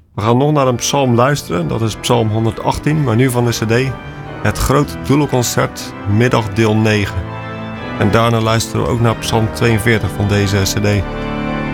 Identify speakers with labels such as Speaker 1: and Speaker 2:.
Speaker 1: We gaan nog naar een psalm luisteren. Dat is psalm 118, maar nu van de cd. Het Grote Doelenconcert, middag deel 9. En daarna luisteren we ook naar psalm 42 van deze cd.